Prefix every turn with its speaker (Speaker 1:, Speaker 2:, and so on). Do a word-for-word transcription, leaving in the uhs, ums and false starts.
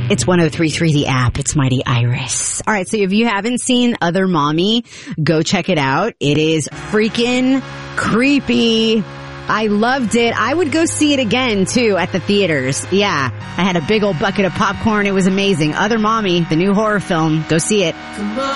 Speaker 1: It's one oh three point three The App. It's Mighty Iris. All right, so if you haven't seen Other Mommy, go check it out. It is freaking creepy. I loved it. I would go see it again, too, at the theaters. Yeah, I had a big old bucket of popcorn. It was amazing. Other Mommy, the new horror film. Go see it.